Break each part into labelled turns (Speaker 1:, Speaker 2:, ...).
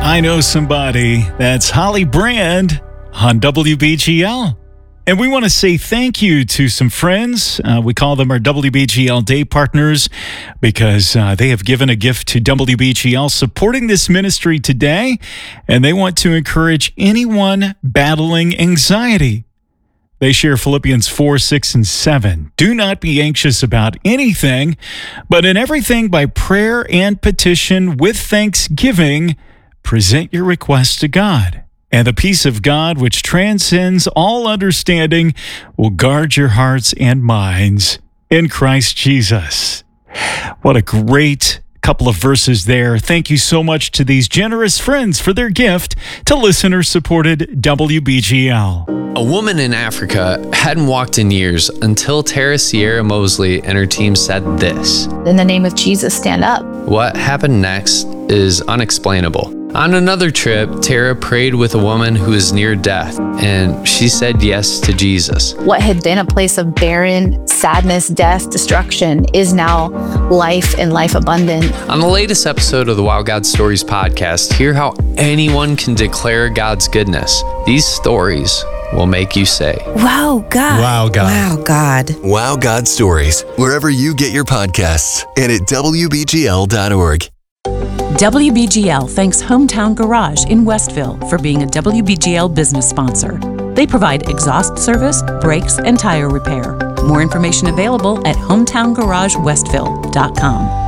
Speaker 1: I Know Somebody. That's Holly Brand on WBGL. And we want to say thank you to some friends. We call them our WBGL Day Partners because they have given a gift to WBGL supporting this ministry today. And they want to encourage anyone battling anxiety. They share Philippians 4, 6, and 7. Do not be anxious about anything, but in everything by prayer and petition with thanksgiving, present your requests to God. And the peace of God, which transcends all understanding, will guard your hearts and minds in Christ Jesus. What a great couple of verses there. Thank you so much to these generous friends for their gift to listener-supported WBGL.
Speaker 2: A woman in Africa hadn't walked in years until Tara Sierra Mosley and her team said this.
Speaker 3: In the name of Jesus, stand up.
Speaker 2: What happened next is unexplainable. On another trip, Tara prayed with a woman who was near death, and she said yes to Jesus.
Speaker 3: What had been a place of barren, sadness, death, destruction is now life and life abundant.
Speaker 2: On the latest episode of the Wow God Stories podcast, hear how anyone can declare God's goodness. These stories will make you say,
Speaker 4: Wow, God.
Speaker 5: Wow, God.
Speaker 4: Wow, God.
Speaker 6: Wow God Stories, wherever you get your podcasts and at WBGL.org.
Speaker 7: WBGL thanks Hometown Garage in Westville for being a WBGL business sponsor. They provide exhaust service, brakes, and tire repair. More information available at hometowngaragewestville.com.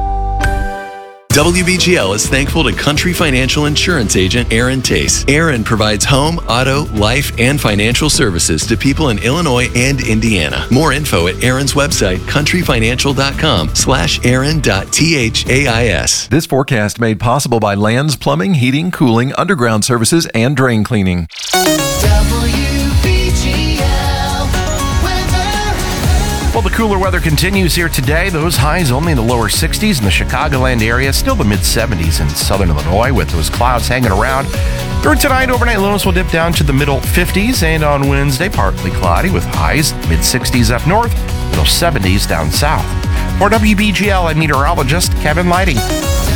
Speaker 6: WBGL is thankful to Country Financial Insurance Agent Aaron Tace. Aaron provides home, auto, life, and financial services to people in Illinois and Indiana. More info at Aaron's website, countryfinancial.com/aaron.thais.
Speaker 5: This forecast made possible by Lands Plumbing, Heating, Cooling, Underground Services, and Drain Cleaning.
Speaker 8: Well, the cooler weather continues here today. Those highs only in the lower 60s in the Chicagoland area, still the mid-70s in southern Illinois with those clouds hanging around. Through tonight, overnight lows will dip down to the middle 50s, and on Wednesday, partly cloudy with highs mid-60s up north, middle 70s down south. For WBGL, I'm meteorologist Kevin Lighting.